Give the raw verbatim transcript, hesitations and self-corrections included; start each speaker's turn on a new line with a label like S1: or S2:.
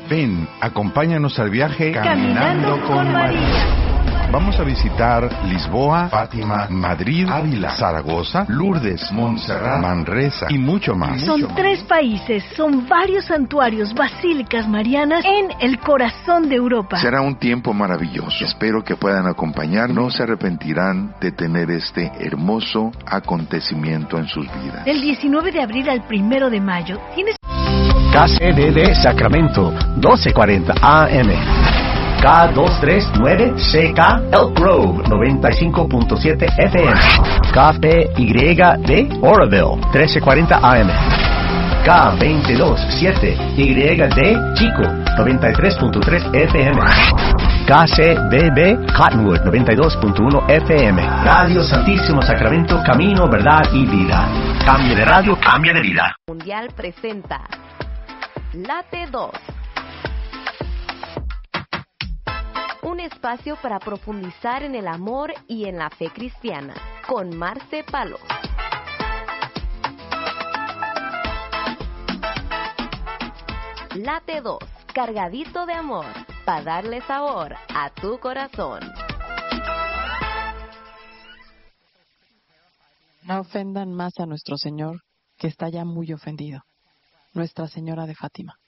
S1: Ven, acompáñanos al viaje
S2: Caminando, Caminando con María.
S1: María. Vamos a visitar Lisboa, Fátima, Madrid, Ávila, Zaragoza, Lourdes, Montserrat, Manresa y mucho más.
S2: Son
S1: mucho
S2: tres
S1: más.
S2: países, son varios santuarios, basílicas marianas en el corazón de Europa.
S3: Será un tiempo maravilloso. Espero que puedan acompañarnos. No se arrepentirán de tener este hermoso acontecimiento en sus vidas.
S2: Del diecinueve de abril al primero de mayo, tienes
S4: K C D D Sacramento, doce cuarenta A M. K doscientos treinta y nueve C K Elk Grove, noventa y cinco punto siete F M. K P Y D Oroville, trece cuarenta A M. K veintidós siete Y D Chico, noventa y tres punto tres F M. K C B B Cottonwood, noventa y dos punto uno F M. Radio Santísimo Sacramento, camino, verdad y vida. Cambio de radio, cambio de vida.
S5: Mundial presenta Late dos. Un espacio para profundizar en el amor y en la fe cristiana, con Marce Palos. Late dos, cargadito de amor, para darle sabor a tu corazón.
S6: No ofendan más a nuestro Señor, que está ya muy ofendido. Nuestra Señora de Fátima.